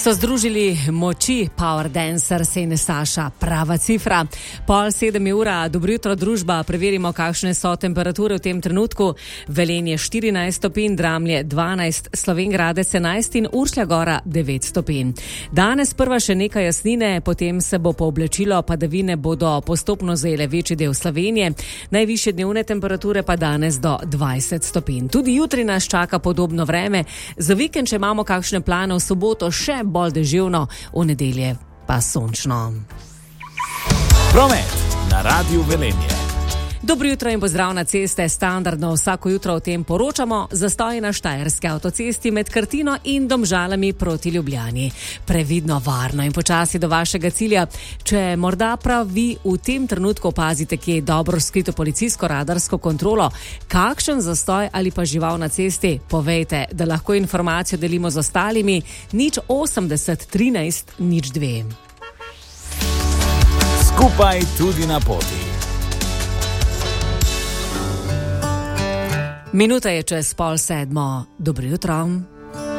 So združili moči Power Dancers in Saša, prava cifra. 6:30, dobro jutro družba, preverimo, kakšne so temperature v tem trenutku. Velenje 14 stopinj, Dramlje 12, Slovenj Gradec 11 in Uršlja Gora 9 stopinj. Danes prva še nekaj jasnine, potem se bo pooblečilo, padavine bodo postopno zajele večji del Slovenije. Najvišje dnevne temperature pa danes do 20 stopinj. Tudi jutri nas čaka podobno vreme. Za vikend, če imamo kakšne plane, v soboto še bolj deževno, v nedelje pa sončno. Promet na Radiu Velenje. Dobro jutro in pozdrav na ceste. Standardno vsako jutro o tem poročamo. Zastoji na Štajerski avtocesti med Krtino in Domžalami proti Ljubljani. Previdno, varno in počasi do vašega cilja. Če morda prav vi v tem trenutku opazite, kje je dobro skrito policijsko radarsko kontrolo, kakšen zastoj ali pa žival na cesti, povejte, da lahko informacijo delimo z ostalimi. 080 13 02. Skupaj tudi na poti. Minuta je čez 6:30. Dobro jutro.